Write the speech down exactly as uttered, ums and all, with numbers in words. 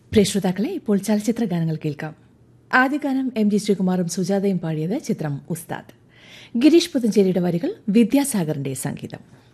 പ്രിയ ശ്രോതാക്കളെ, ഇപ്പോൾ ചലച്ചിത്ര ഗാനങ്ങൾ കേൾക്കാം. ആദ്യ ഗാനം എം ജി ശ്രീകുമാറും സുജാതയും പാടിയത്. ചിത്രം ഉസ്താദ്. ഗിരീഷ് പുത്തഞ്ചേരിയുടെ വരികൾ, വിദ്യാസാഗറിന്റെ സംഗീതം.